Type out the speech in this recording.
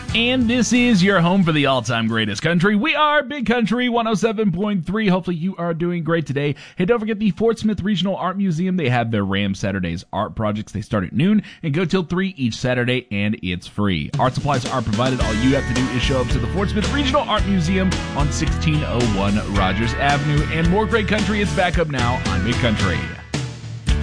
And this is your home for the all-time greatest country. We are Big Country 107.3. Hopefully you are doing great today. Hey, don't forget the Fort Smith Regional Art Museum. They have their Ram Saturdays art projects. They start at noon and go till 3 each Saturday, and it's free. Art supplies are provided. All you have to do is show up to the Fort Smith Regional Art Museum on 1601 Rogers Avenue. And more great country is back up now on Big Country.